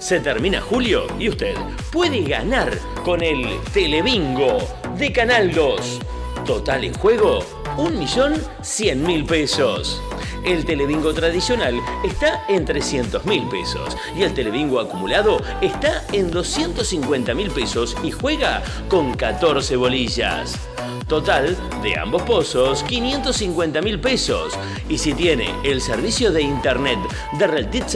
Se termina julio y usted puede ganar con el Telebingo de Canal 2. Total en juego, 1.100.000 pesos. El Telebingo tradicional está en 300.000 pesos y el Telebingo acumulado está en 250.000 pesos y juega con 14 bolillas. Total de ambos pozos, 550.000 pesos. Y si tiene el servicio de internet de Reltitzer,